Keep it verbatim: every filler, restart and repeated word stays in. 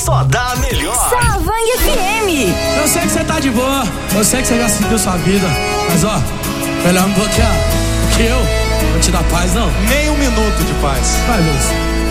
só dá melhor. Savang F M. Eu sei que você tá de boa, eu sei que você já seguiu sua vida, mas ó, melhor me bloquear, que eu vou te dar paz não. Nem um minuto de paz. Vai, Lúcio.